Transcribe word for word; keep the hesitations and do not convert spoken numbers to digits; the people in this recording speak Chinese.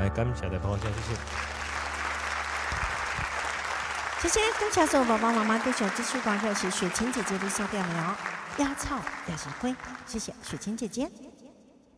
来，感谢大方向，谢谢。 谢谢，感谢所有宝宝妈妈对手支持广热是雪晴姐姐的小点聊，压草压喜灰，谢谢雪晴姐姐。